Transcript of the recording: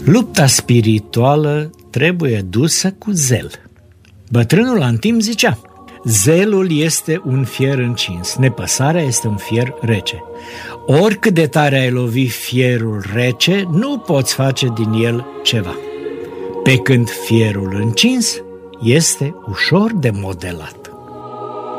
Lupta spirituală trebuie dusă cu zel. Bătrânul Antim zicea: zelul este un fier încins, nepăsarea este un fier rece. Oricât de tare ai lovi fierul rece, nu poți face din el ceva. Pe când fierul încins este ușor de modelat.